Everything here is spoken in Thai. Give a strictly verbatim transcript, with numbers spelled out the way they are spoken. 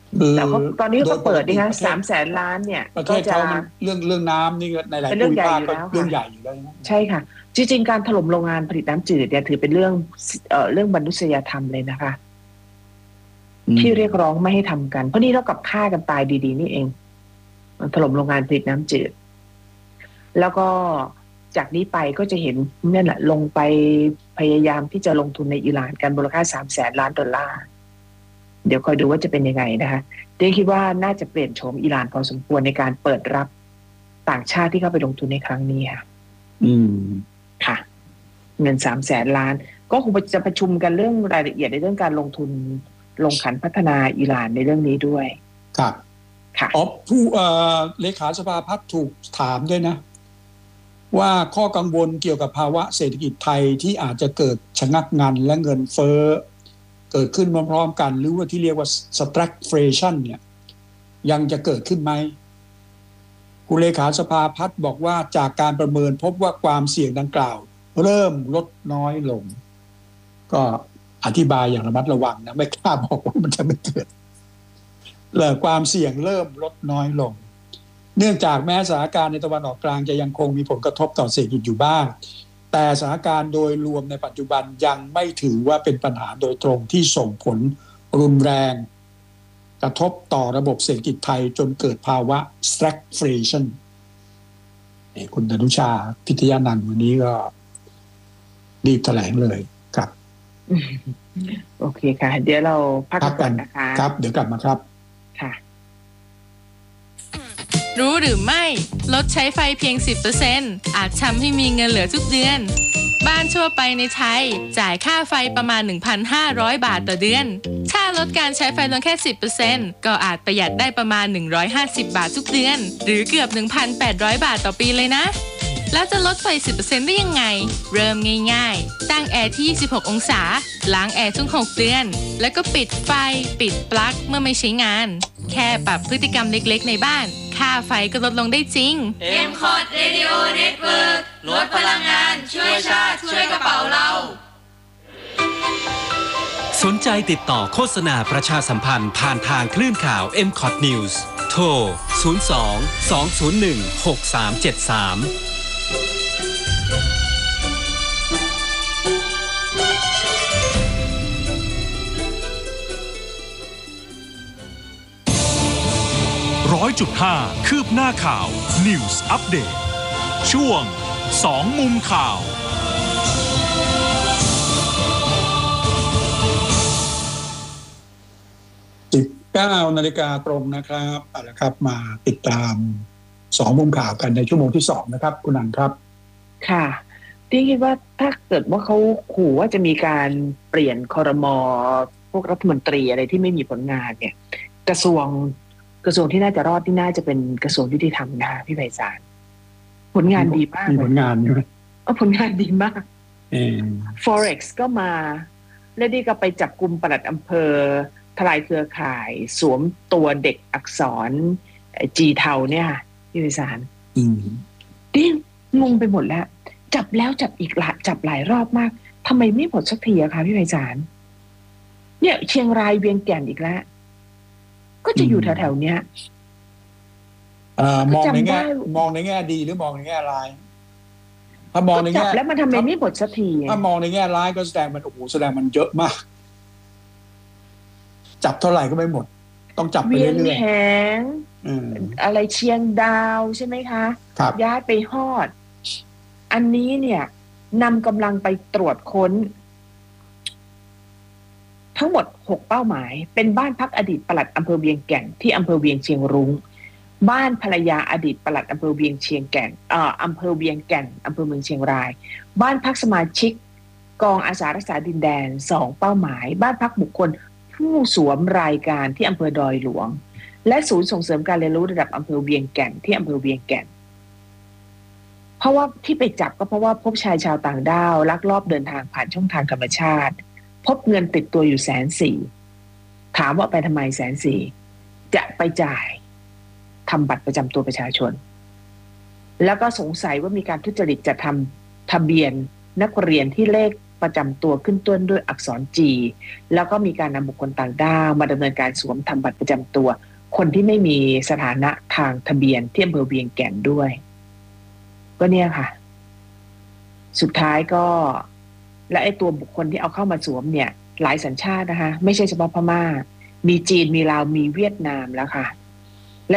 แต่เขาตอนนี้ก็เปิดนี่คะประเทศสามแสนล้านเนี่ยประเทก็จะศเขามันเรื่องเรื่องน้ำนี่ในหลายเป็นภูเรื่องใหญ่มิภาคก็อยู่แล้วค่ะเรื่องใหญ่อยู่แล้วนะใช่ค่ะจริงๆการถล่มโรงงานผลิตน้ำจืดเนี่ยถือเป็นเรื่องเอ่อเรื่องมนุษยธรรมเลยนะคะที่เรียกร้องไม่ให้ทำกันเพราะนี่เท่ากับฆ่ากันตายดีๆนี่เองถล่มโรงงานผลิตน้ำจืดแล้วก็จากนี้ไปก็จะเห็นนั่นแหละลงไปพยายามที่จะลงทุนในอิหร่านกันมูลค่าสามแสนล้านดอลลาร์เดี๋ยวคอยดูว่าจะเป็นยังไงนะคะเดนคิดว่าน่าจะเปลี่ยนโฉมอิหร่านพอสมควรในการเปิดรับต่างชาติที่เข้าไปลงทุนในครั้งนี้ค่ะอืมค่ะเงินสามแสนล้านก็คงจะประชุมกันเรื่องรายละเอียดในเรื่องการลงทุนลงขันพัฒนาอิหร่านในเรื่องนี้ด้วยครับค่ะอ๋อผู้เอ่อเลขาสภาพัฒน์ถูกถามด้วยนะว่าข้อกังวลเกี่ยวกับภาวะเศรษฐกิจไทยที่อาจจะเกิดชะงักงันและเงินเฟ้อเกิดขึ้นพร้อมๆกันหรือว่าที่เรียกว่า stagflation เนี่ยยังจะเกิดขึ้นไหมผู้เลขาสภาพัฒน์บอกว่าจากการประเมินพบว่าความเสี่ยงดังกล่าวเริ่มลดน้อยลงก็อธิบายอย่างระมัดระวังนะไม่กล้าบอกว่ามันจะไม่เกิดเลยความเสี่ยงเริ่มลดน้อยลงเนื่องจากแม้สถานการณ์ในตะวันออกกลางจะยังคงมีผลกระทบต่อเศรษฐกิจอยู่บ้างแต่สถานการณ์โดยรวมในปัจจุบันยังไม่ถือว่าเป็นปัญหาโดยตรงที่ส่งผลรุนแรงกระทบต่อระบบเศรษฐกิจไทยจนเกิดภาวะ stagflation คุณดนุชาพิทยานันท์วันนี้ก็รีบแถลงเลยครับโอเคค่ะเดี๋ยวเราพักกันนะคะครับเดี๋ยวกลับมาครับค่ะรู้หรือไม่ลดใช้ไฟเพียง สิบเปอร์เซ็นต์ อาจทำให้มีเงินเหลือทุกเดือนบ้านทั่วไปในไทยจ่ายค่าไฟประมาณ หนึ่งพันห้าร้อย บาทต่อเดือนถ้าลดการใช้ไฟลงแค่ สิบเปอร์เซ็นต์ ก็อาจประหยัดได้ประมาณหนึ่งร้อยห้าสิบบาททุกเดือนหรือเกือบ หนึ่งพันแปดร้อย บาทต่อปีเลยนะแล้วจะลดไฟ สิบเปอร์เซ็นต์ ได้ยังไงเริ่มง่ายๆตั้งแอร์ที่ยี่สิบหกองศาล้างแอร์ทุกหกเดือนแล้วก็ปิดไฟปิดปลั๊กเมื่อไม่ใช้งานแค่ปรับพฤติกรรมเล็กๆในบ้านค่าไฟก็ลดลงได้จริงเอ็ม คอท Radio Network ลดพลังงานช่วยชาติช่วยกระเป๋าเราสนใจติดต่อโฆษณาประชาสัมพันธ์ผ่านทางคลื่นข่าว เอ็ม คอท News โทรศูนย์ สอง สอง ศูนย์ หนึ่ง หก สาม เจ็ด สามร้อยจุดห้าคืบหน้าข่าว News Update ช่วงสองมุมข่าวสิบเก้านาฬิกาตรงนะครับเอาละครับมาติดตามสองมุมข่าวกันในชั่วโมงที่สองนะครับคุณนันครับค่ะที่คิดว่าถ้าเกิดว่าเขาขู่ว่าจะมีการเปลี่ยนครม.พวกรัฐมนตรีอะไรที่ไม่มีผลงานเนี่ยกระทรวงกระทรวงที่น่าจะรอดที่น่าจะเป็นกระทรวงยุติธรรมนะคะพี่ไพศาลผลงานดีมากมีผลงานใช่ไหมอ๋อผลงานดีมากเออ Forex ก็มาแล้วนี่ก็ไปจับกุมปลัดอำเภอทลายเครือข่ายสวมตัวเด็กอักษรจีเทาเนี่ยพี่ไพศาลอืมดิงงไปหมดแล้วจับแล้วจับอีกหลายจับหลายรอบมากทำไมไม่หมดสักทีอะคะพี่ไพศาลเนี่ยเชียงรายเวียงแก่นอีกแล้วก็จะอยู่แถวๆเนี้ยเอ่อมองในแง่มองในแง่ดีหรือมองในแง่ร้ายถ้ามองในแง่จับแล้วมันทำไมไม่หมดสักทีถ้ามองในแง่ร้ายก็แสดงมันโอ้โหแสดงมันเยอะมากจับเท่าไหร่ก็ไม่หมดต้องจับไปเรื่อยๆเวียนแหงอะไรเชียงดาวใช่ไหมคะย้ายไปฮอดอันนี้เนี่ยนำกำลังไปตรวจค้นทั้งหมดหกเป้าหมายเป็นบ้านพักอดีตปลัดอำเภอเวียงแก่นที่อำเภอเวียงเชียงรุ้งบ้านภรรยาอดีตปลัดอำเภอเวียงเชียงแก่นเอ่ออำเภอเวียงแก่นอำเภอเมืองเชียงรายบ้านพักสมาชิกกองอาสารักษาดินแดนสองเป้าหมายบ้านพักบุคคลผู้สวมรายการที่อำเภอดอยหลวงและศูนย์ส่งเสริมการเรียนรู้ระดับอำเภอเวียงแก่นที่อำเภอเวียงแก่นเพราะว่าที่ไปจับก็เพราะว่าพบชายชาวต่างด้าวลักลอบเดินทางผ่านช่องทางธรรมชาติพบเงินติดตัวอยู่แสนสี่ถามว่าไปทำไมแสนสี่จะไปจ่ายทำบัตรประจำตัวประชาชนแล้วก็สงสัยว่ามีการทุจริตจะทำทะเบียนนักเรียนที่เลขประจำตัวขึ้นต้นด้วยอักษร G แล้วก็มีการนำบุคคลต่างด้าวมาดำเนินการสวมทำบัตรประจำตัวคนที่ไม่มีสถานะทางทะเบียนที่อำเภอเวียงแก่นด้วยก็เนี่ยค่ะสุดท้ายก็และไอ้ตัวบุคคลที่เอาเข้ามาสวมเนี่ยหลายสัญชาตินะคะไม่ใช่เฉพาะพม่ามีจีนมีลาวมีเวียดนามแล้วค่ะ